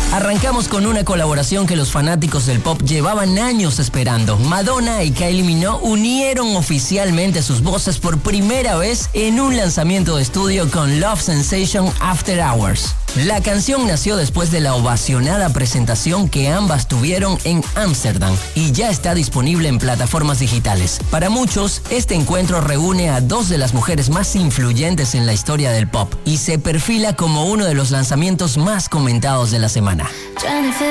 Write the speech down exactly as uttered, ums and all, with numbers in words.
Arrancamos con una colaboración que los fanáticos del pop llevaban años esperando. Madonna y Kylie Minogue unieron oficialmente sus voces por primera vez en un lanzamiento de estudio con Love Sensation After Hours. La canción nació después de la ovacionada presentación que ambas tuvieron en Ámsterdam y ya está disponible en plataformas digitales. Para muchos, este encuentro reúne a dos de las mujeres más influyentes en la historia del pop y se perfila como uno de los lanzamientos más comentados de la semana.